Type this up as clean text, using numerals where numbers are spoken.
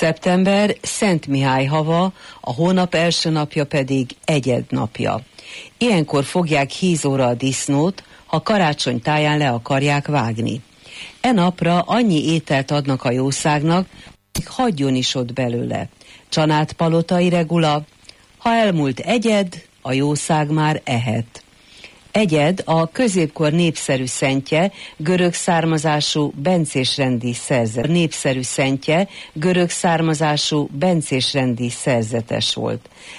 Szeptember Szent Mihály hava, a hónap első napja pedig Egyed napja. Ilyenkor fogják hízóra a disznót, ha karácsony táján le akarják vágni. E napra annyi ételt adnak a jószágnak, hogy hagyjon is ott belőle. Csanádpalotai regula: ha elmúlt Egyed, a jószág már ehet. Egyed a középkor népszerű szentje, görög származású bencésrendi szerzetes volt.